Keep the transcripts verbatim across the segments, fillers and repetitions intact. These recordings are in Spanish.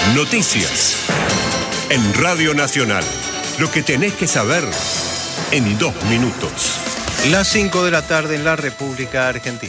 Noticias. En Radio Nacional. Lo que tenés que saber en dos minutos. Las cinco de la tarde en la República Argentina.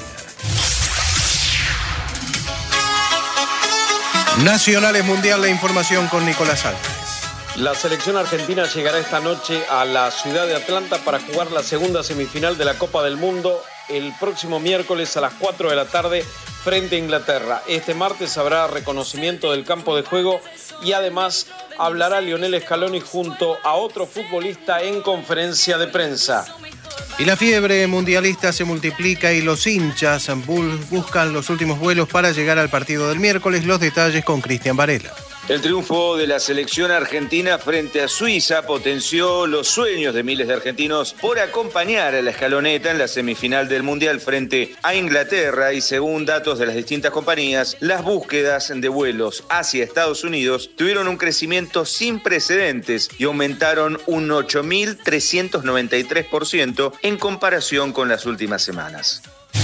Nacionales Mundial, la información con Nicolás Álvarez. La selección argentina llegará esta noche a la ciudad de Atlanta para jugar la segunda semifinal de la Copa del Mundo el próximo miércoles a las cuatro de la tarde frente a Inglaterra. Este martes habrá reconocimiento del campo de juego y además hablará Lionel Scaloni junto a otro futbolista en conferencia de prensa. Y la fiebre mundialista se multiplica y los hinchas buscan los últimos vuelos para llegar al partido del miércoles. Los detalles con Cristian Varela. El triunfo de la selección argentina frente a Suiza potenció los sueños de miles de argentinos por acompañar a la escaloneta en la semifinal del Mundial frente a Inglaterra y según datos de las distintas compañías, las búsquedas de vuelos hacia Estados Unidos tuvieron un crecimiento sin precedentes y aumentaron un ocho mil trescientos noventa y tres por ciento en comparación con las últimas semanas.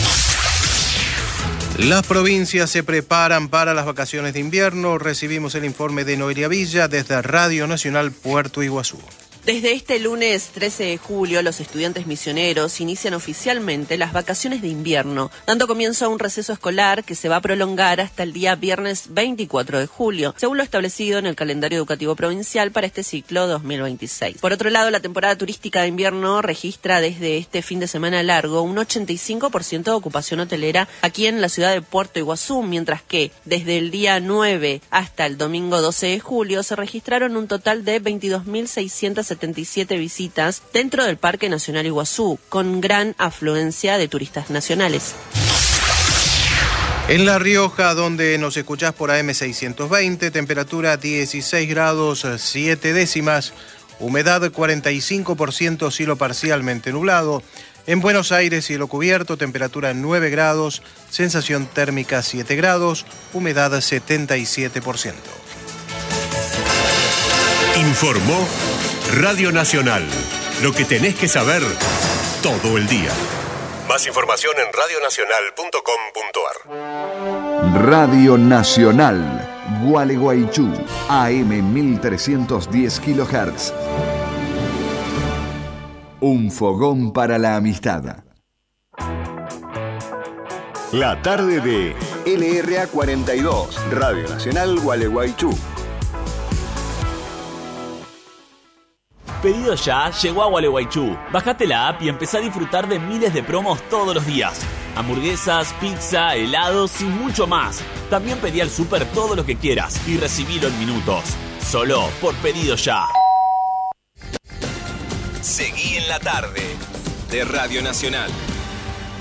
Las provincias se preparan para las vacaciones de invierno. Recibimos el informe de Noelia Villa desde Radio Nacional Puerto Iguazú. Desde este lunes trece de julio, los estudiantes misioneros inician oficialmente las vacaciones de invierno, dando comienzo a un receso escolar que se va a prolongar hasta el día viernes veinticuatro de julio, según lo establecido en el calendario educativo provincial para este ciclo dos mil veintiséis. Por otro lado, la temporada turística de invierno registra desde este fin de semana largo un ochenta y cinco por ciento de ocupación hotelera aquí en la ciudad de Puerto Iguazú, mientras que desde el día nueve hasta el domingo doce de julio se registraron un total de veintidós mil seiscientos setenta y siete visitas dentro del Parque Nacional Iguazú, con gran afluencia de turistas nacionales. En La Rioja, donde nos escuchás por A M seiscientos veinte, temperatura dieciséis grados siete décimas, humedad cuarenta y cinco por ciento, cielo parcialmente nublado. En Buenos Aires, cielo cubierto, temperatura nueve grados, sensación térmica siete grados, humedad setenta y siete por ciento. Informó Radio Nacional. Lo que tenés que saber todo el día. Más información en radio nacional punto com punto ar. Radio Nacional, Gualeguaychú, A M mil trescientos diez kilohertz. Un fogón para la amistad. La tarde de L R A cuarenta y dos, Radio Nacional Gualeguaychú. Pedido Ya llegó a Gualeguaychú. Bajate la app y empezá a disfrutar de miles de promos todos los días. Hamburguesas, pizza, helados y mucho más. También pedí al súper todo lo que quieras y recibilo en minutos. Solo por Pedido Ya. Seguí en la tarde de Radio Nacional.